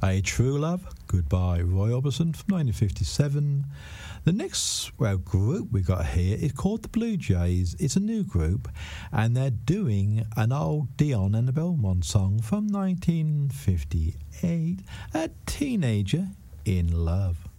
A True Love, Goodbye, Roy Orbison from 1957. The next group we got here is called the Blue Jays. It's a new group, and they're doing an old Dion and the Belmont song from 1958, A Teenager in Love.